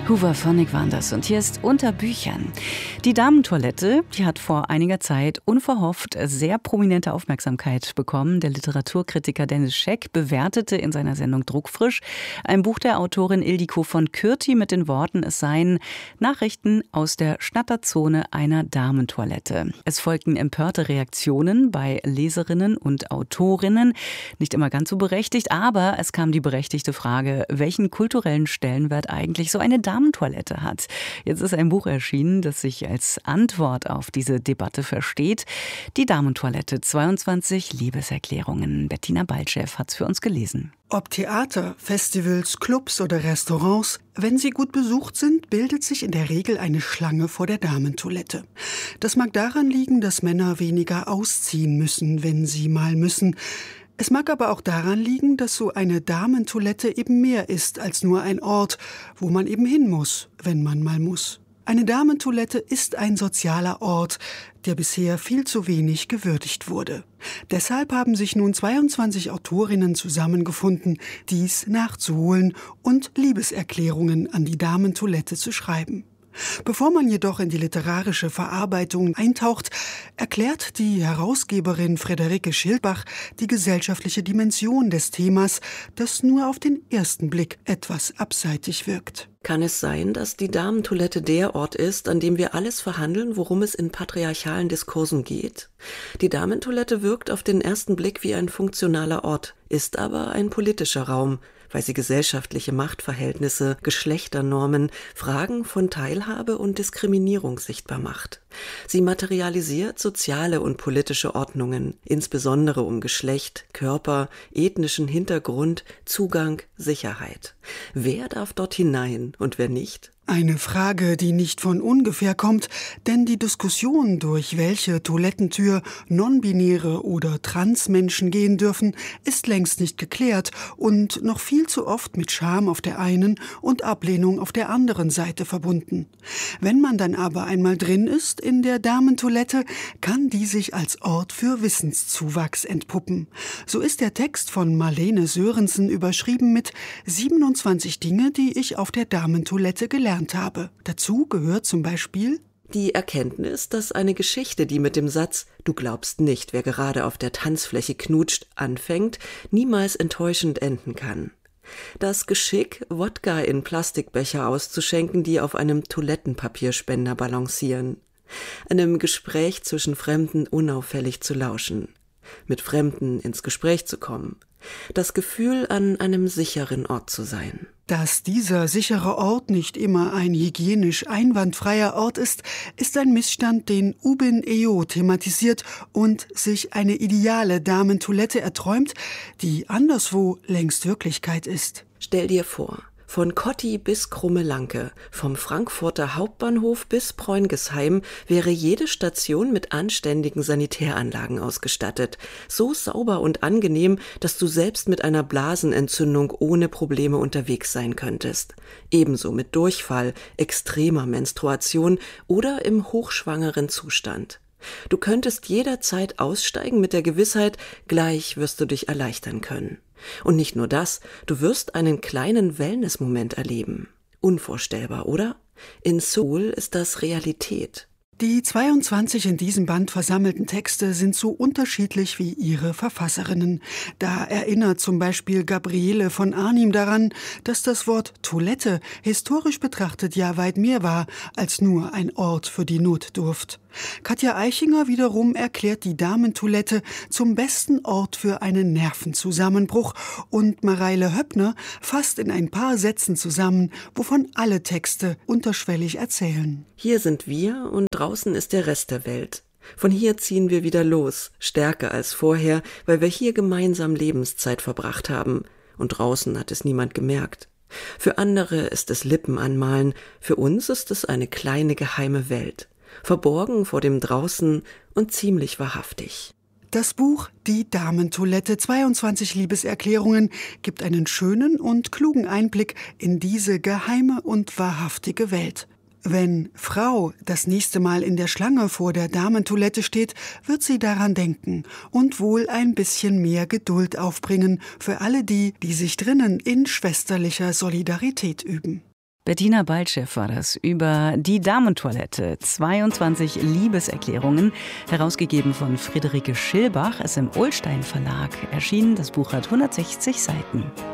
Hoover Phonic waren das und hier ist Unter Büchern. Die Damentoilette, die hat vor einiger Zeit unverhofft sehr prominente Aufmerksamkeit bekommen. Der Literaturkritiker Dennis Scheck bewertete in seiner Sendung Druckfrisch ein Buch der Autorin Ildiko von Kürti mit den Worten, es seien Nachrichten aus der Schnatterzone einer Damentoilette. Es folgten empörte Reaktionen bei Leserinnen und Autorinnen, nicht immer ganz so berechtigt, aber es kam die berechtigte Frage, welchen kulturellen Stellenwert eigentlich so eine Damentoilette hat. Jetzt ist ein Buch erschienen, das sich als Antwort auf diese Debatte versteht. Die Damentoilette, 22 Liebeserklärungen. Bettina Baltschew hat es für uns gelesen. Ob Theater, Festivals, Clubs oder Restaurants, wenn sie gut besucht sind, bildet sich in der Regel eine Schlange vor der Damentoilette. Das mag daran liegen, dass Männer weniger ausziehen müssen, wenn sie mal müssen. Es mag aber auch daran liegen, dass so eine Damentoilette eben mehr ist als nur ein Ort, wo man eben hin muss, wenn man mal muss. Eine Damentoilette ist ein sozialer Ort, der bisher viel zu wenig gewürdigt wurde. Deshalb haben sich nun 22 Autorinnen zusammengefunden, dies nachzuholen und Liebeserklärungen an die Damentoilette zu schreiben. Bevor man jedoch in die literarische Verarbeitung eintaucht, erklärt die Herausgeberin Friederike Schildbach die gesellschaftliche Dimension des Themas, das nur auf den ersten Blick etwas abseitig wirkt. Kann es sein, dass die Damentoilette der Ort ist, an dem wir alles verhandeln, worum es in patriarchalen Diskursen geht? Die Damentoilette wirkt auf den ersten Blick wie ein funktionaler Ort, ist aber ein politischer Raum, weil sie gesellschaftliche Machtverhältnisse, Geschlechternormen, Fragen von Teilhabe und Diskriminierung sichtbar macht. Sie materialisiert soziale und politische Ordnungen, insbesondere um Geschlecht, Körper, ethnischen Hintergrund, Zugang, Sicherheit. Wer darf dort hinein und wer nicht? Eine Frage, die nicht von ungefähr kommt, denn die Diskussion, durch welche Toilettentür non-binäre oder Transmenschen gehen dürfen, ist längst nicht geklärt und noch viel zu oft mit Scham auf der einen und Ablehnung auf der anderen Seite verbunden. Wenn man dann aber einmal drin ist in der Damentoilette, kann die sich als Ort für Wissenszuwachs entpuppen. So ist der Text von Marlene Sörensen überschrieben mit 27 Dinge, die ich auf der Damentoilette gelernt habe. Dazu gehört zum Beispiel die Erkenntnis, dass eine Geschichte, die mit dem Satz »Du glaubst nicht, wer gerade auf der Tanzfläche knutscht« anfängt, niemals enttäuschend enden kann. Das Geschick, Wodka in Plastikbecher auszuschenken, die auf einem Toilettenpapierspender balancieren. Einem Gespräch zwischen Fremden unauffällig zu lauschen. Mit Fremden ins Gespräch zu kommen. Das Gefühl, an einem sicheren Ort zu sein. Dass dieser sichere Ort nicht immer ein hygienisch einwandfreier Ort ist ein Missstand, den Ubin Eo thematisiert und sich eine ideale Damentoilette erträumt, die anderswo längst Wirklichkeit ist. Stell dir vor, von Kotti bis Krummelanke, vom Frankfurter Hauptbahnhof bis Preungesheim wäre jede Station mit anständigen Sanitäranlagen ausgestattet. So sauber und angenehm, dass du selbst mit einer Blasenentzündung ohne Probleme unterwegs sein könntest. Ebenso mit Durchfall, extremer Menstruation oder im hochschwangeren Zustand. Du könntest jederzeit aussteigen mit der Gewissheit, gleich wirst du dich erleichtern können. Und nicht nur das, du wirst einen kleinen Wellness-Moment erleben. Unvorstellbar, oder? In Seoul ist das Realität. Die 22 in diesem Band versammelten Texte sind so unterschiedlich wie ihre Verfasserinnen. Da erinnert zum Beispiel Gabriele von Arnim daran, dass das Wort Toilette historisch betrachtet ja weit mehr war als nur ein Ort für die Notdurft. Katja Eichinger wiederum erklärt die Damentoilette zum besten Ort für einen Nervenzusammenbruch und Mareile Höppner fasst in ein paar Sätzen zusammen, wovon alle Texte unterschwellig erzählen. Hier sind wir und draußen ist der Rest der Welt. Von hier ziehen wir wieder los, stärker als vorher, weil wir hier gemeinsam Lebenszeit verbracht haben. Und draußen hat es niemand gemerkt. Für andere ist es Lippenanmalen, für uns ist es eine kleine geheime Welt. Verborgen vor dem Draußen und ziemlich wahrhaftig. Das Buch »Die Damentoilette, 22 Liebeserklärungen« gibt einen schönen und klugen Einblick in diese geheime und wahrhaftige Welt. Wenn Frau das nächste Mal in der Schlange vor der Damentoilette steht, wird sie daran denken und wohl ein bisschen mehr Geduld aufbringen für alle die, die sich drinnen in schwesterlicher Solidarität üben. Bettina Baltschew war das über die Damentoilette. 22 Liebeserklärungen, herausgegeben von Friederike Schilbach, ist im Ullstein Verlag erschienen. Das Buch hat 160 Seiten.